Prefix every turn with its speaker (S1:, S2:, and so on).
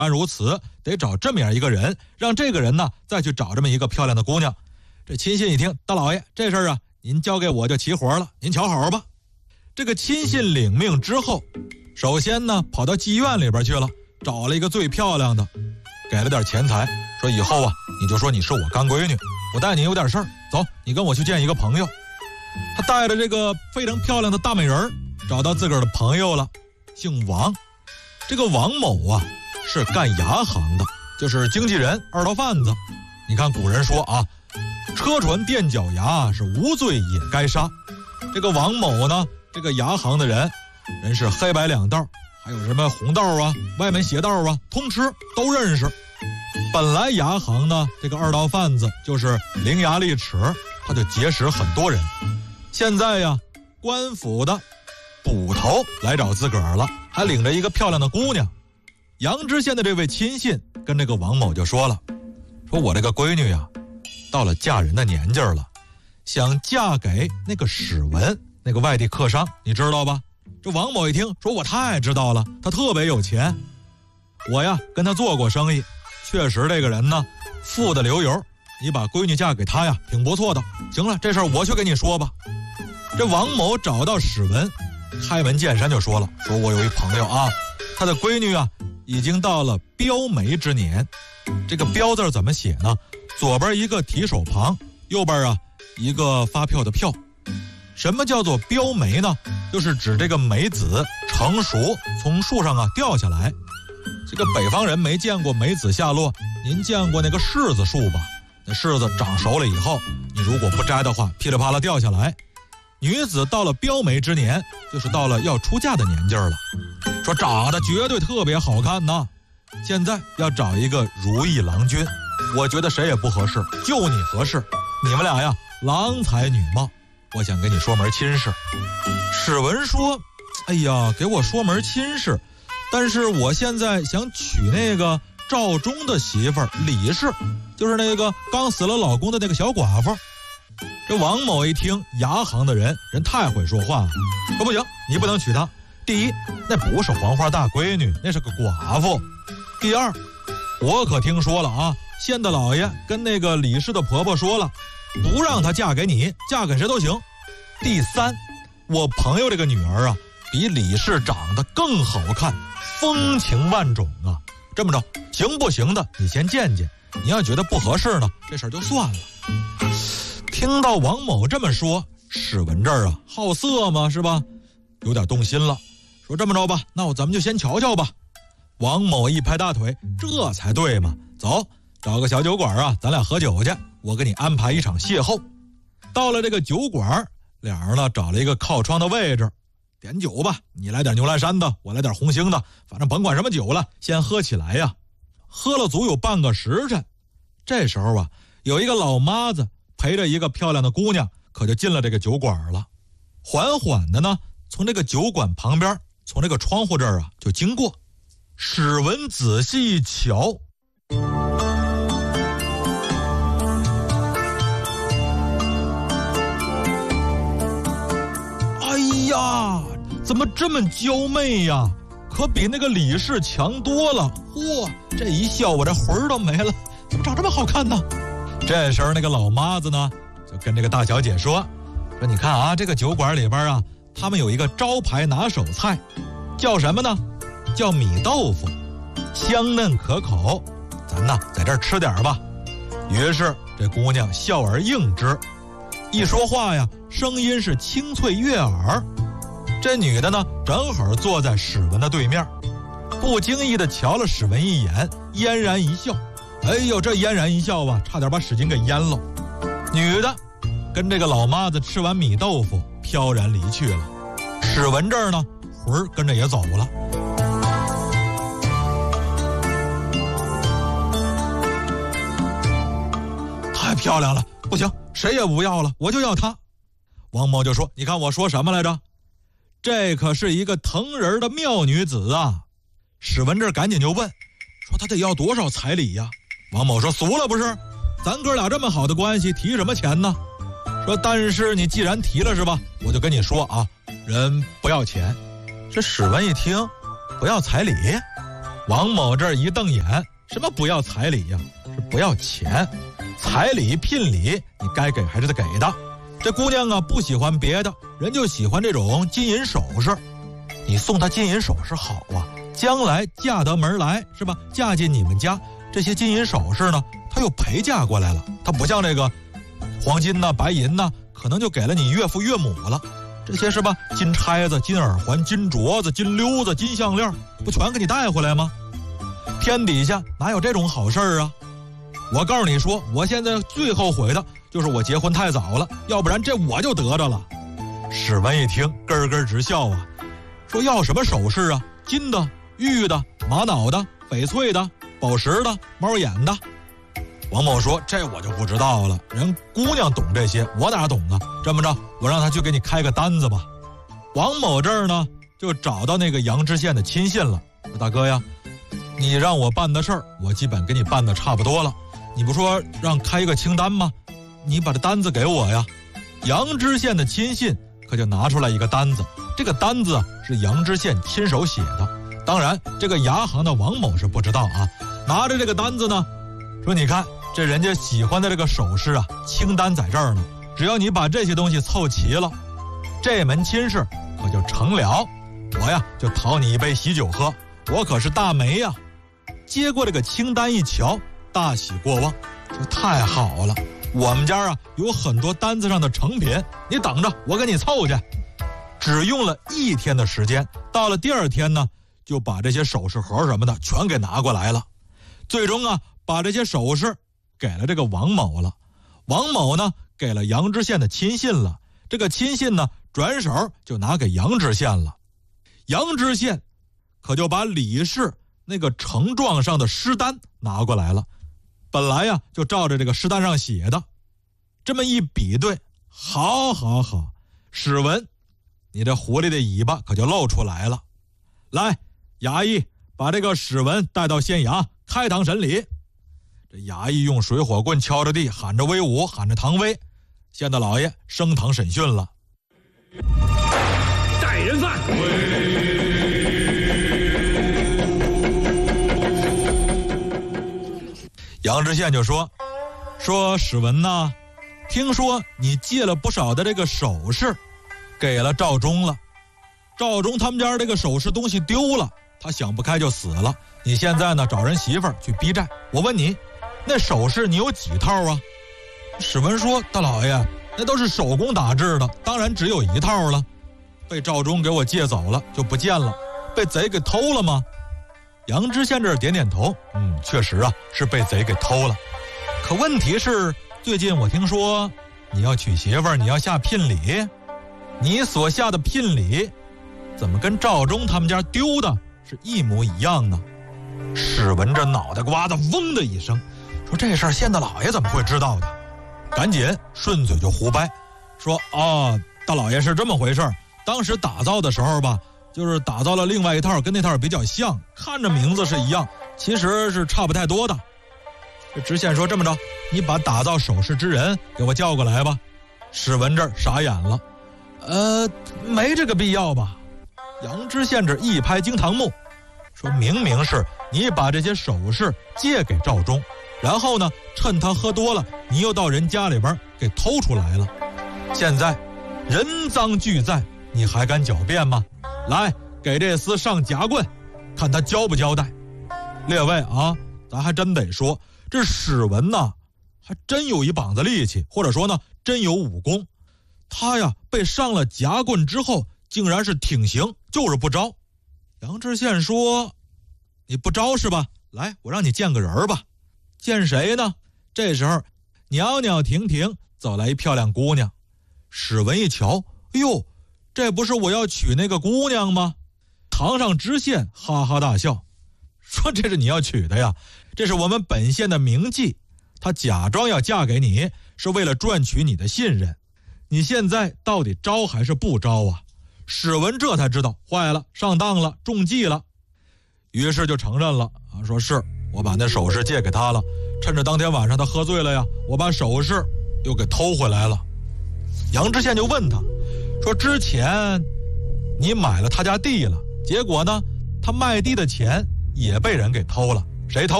S1: 按如此得找这么样一个人，让这个人呢再去找这么一个漂亮的姑娘。这亲信一听，大老爷，这事儿啊您交给我就齐活了，您瞧好吧。这个亲信领命之后，首先呢跑到妓院里边去了，找了一个最漂亮的，给了点钱财，说以后啊你就说你是我干闺女，我带你有点事儿，走，你跟我去见一个朋友。他带着这个非常漂亮的大美人找到自个儿的朋友了，姓王。这个王某啊是干牙行的，就是经纪人、二道贩子。你看古人说啊，车船垫脚牙是无罪也该杀。这个王某呢，这个牙行的人是黑白两道，还有什么红道啊、外门斜道啊，通吃都认识。本来牙行呢，这个二道贩子就是伶牙俐齿，他就结识很多人。现在呀，官府的捕头来找自个儿了，还领着一个漂亮的姑娘。阳知县的这位亲信跟这个王某就说了，说我这个闺女呀，到了嫁人的年纪了，想嫁给那个史文，那个外地客商，你知道吧？这王某一听，说我太知道了，他特别有钱，我呀跟他做过生意，确实这个人呢富得流油，你把闺女嫁给他呀挺不错的。行了，这事儿我去跟你说吧。这王某找到史文，开门见山就说了，说我有一朋友啊，他的闺女啊已经到了标媒之年。这个标字怎么写呢？左边一个提手旁，右边啊一个发票的票。什么叫做标梅呢？就是指这个梅子成熟从树上啊掉下来。这个北方人没见过梅子下落，您见过那个柿子树吧？那柿子长熟了以后，你如果不摘的话，噼里啪啦掉下来。女子到了标梅之年，就是到了要出嫁的年纪了。说长得绝对特别好看呢。现在要找一个如意郎君，我觉得谁也不合适，就你合适。你们俩呀，郎才女貌，我想跟你说门亲事。史文说，哎呀，给我说门亲事，但是我现在想娶那个赵忠的媳妇儿李氏，就是那个刚死了老公的那个小寡妇。这王某一听，牙行的人太会说话了，说不行，你不能娶她。第一，那不是黄花大闺女，那是个寡妇。第二，我可听说了啊，县的老爷跟那个李氏的婆婆说了，不让她嫁给你，嫁给谁都行。第三，我朋友这个女儿啊，比李氏长得更好看，风情万种啊。这么着，行不行的你先见见，你要觉得不合适呢，这事儿就算了。听到王某这么说，史文这儿啊好色嘛，是吧？有点动心了，说这么着吧，那咱们就先瞧瞧吧。王某一拍大腿，这才对嘛，走，找个小酒馆啊，咱俩喝酒去，我给你安排一场邂逅。到了这个酒馆，俩人呢找了一个靠窗的位置，点酒吧，你来点牛栏山的，我来点红星的，反正甭管什么酒了，先喝起来呀。喝了足有半个时辰，这时候啊，有一个老妈子陪着一个漂亮的姑娘，可就进了这个酒馆了。缓缓的呢，从这个酒馆旁边，从这个窗户这儿啊就经过。史文仔细一瞧，哎呀，怎么这么娇媚呀？可比那个李氏强多了。嚯，这一笑我这魂儿都没了，怎么长这么好看呢？这时候那个老妈子呢就跟这个大小姐说你看啊，这个酒馆里边啊，他们有一个招牌拿手菜，叫什么呢？叫米豆腐，香嫩可口，咱呢在这儿吃点吧。于是这姑娘笑而应之，一说话呀，声音是清脆悦耳。这女的呢正好坐在史文的对面，不经意的瞧了史文一眼，嫣然一笑。哎呦，这嫣然一笑啊，差点把史进给淹了。女的跟这个老妈子吃完米豆腐，飘然离去了。史文这儿呢，魂儿跟着也走了。太漂亮了，不行，谁也不要了，我就要她。王某就说，你看我说什么来着？这可是一个疼人的妙女子啊。史文这儿赶紧就问，说他得要多少彩礼呀？王某说，俗了不是，咱哥俩这么好的关系，提什么钱呢？说但是你既然提了是吧，我就跟你说啊，人不要钱。这史文一听，不要彩礼， 王某这儿一瞪眼，什么不要彩礼呀？是不要钱，彩礼聘礼你该给还是得给的。这姑娘啊不喜欢别的，人就喜欢这种金银首饰。你送她金银首饰好啊，将来嫁得门来是吧？嫁进你们家，这些金银首饰呢，她又陪嫁过来了。她不像这个黄金呐、白银呐，可能就给了你岳父岳母了。这些是吧？金钗子、金耳环、金镯子、金溜子、金项链，不全给你带回来吗？天底下哪有这种好事儿啊？我告诉你说，我现在最后悔的就是我结婚太早了，要不然这我就得着了。史文一听咯咯直笑啊，说要什么首饰啊？金的、玉的、玛瑙的、翡翠的、宝石的、猫眼的。王某说，这我就不知道了，人姑娘懂这些，我哪懂啊？这么着，我让他去给你开个单子吧。王某这儿呢就找到那个杨知县的亲信了，说大哥呀，你让我办的事儿我基本给你办的差不多了，你不说让开一个清单吗？你把这单子给我呀。杨知县的亲信可就拿出来一个单子，这个单子是杨知县亲手写的，当然这个牙行的王某是不知道啊。拿着这个单子呢，说你看这人家喜欢的这个首饰啊，清单在这儿呢，只要你把这些东西凑齐了，这门亲事可就成了，我呀就讨你一杯喜酒喝，我可是大媒呀。接过这个清单一瞧，大喜过望，说太好了，我们家啊有很多单子上的成品，你等着我给你凑去。只用了1天的时间，到了第2天呢，就把这些首饰盒什么的全给拿过来了。最终啊把这些首饰给了这个王某了，王某呢给了杨知县的亲信了，这个亲信呢转手就拿给杨知县了。杨知县可就把李氏那个呈状上的诗单拿过来了，本来呀就照着这个诗单上写的，这么一比对，好，史文，你这狐狸的尾巴可就露出来了。来，衙役把这个史文带到县衙开堂审理。这衙役用水火棍敲着地，喊着威武，喊着唐威，县大老爷升堂审讯了。
S2: 带人犯。
S1: 杨知县就说史文呐，听说你借了不少的这个首饰给了赵忠了，赵忠他们家这个首饰东西丢了，他想不开就死了，你现在呢找人媳妇儿去逼债，我问你那首饰你有几套啊？史文说，大老爷那都是手工打制的，当然只有1套了，被赵忠给我借走了就不见了，被贼给偷了吗？杨知县这儿点点头，确实啊是被贼给偷了。可问题是最近我听说你要娶媳妇儿，你要下聘礼，你所下的聘礼怎么跟赵忠他们家丢的是一模一样呢？史文这脑袋瓜子嗡的一声，说这事儿县大老爷怎么会知道的？赶紧顺嘴就胡掰，说大老爷是这么回事儿，当时打造的时候吧，就是打造了另外一套跟那套比较像，看着名字是一样，其实是差不太多的。这知县说，这么着，你把打造首饰之人给我叫过来吧。史文这儿傻眼了，没这个必要吧？杨知县这一拍惊堂木，说明明是你把这些首饰借给赵忠，然后呢趁他喝多了，你又到人家里边给偷出来了，现在人赃俱在，你还敢狡辩吗？来，给这厮上夹棍，看他交不交代。列位啊，咱还真得说，这史文呐还真有一膀子力气，或者说呢真有武功。他呀被上了夹棍之后，竟然是挺刑，就是不招。杨知县说，你不招是吧？来，我让你见个人吧。见谁呢？这时候袅袅婷婷走来一漂亮姑娘。史文一瞧，哎呦，这不是我要娶那个姑娘吗？堂上知县哈哈大笑，说这是你要娶的呀，这是我们本县的名妓，她假装要嫁给你，是为了赚取你的信任。你现在到底招还是不招啊？史文这才知道，坏了，上当了，中计了。于是就承认了啊，说是我把那首饰借给他了，趁着当天晚上他喝醉了呀，我把首饰又给偷回来了。杨知县就问他说，之前你买了他家地了，结果呢他卖地的钱也被人给偷了。谁偷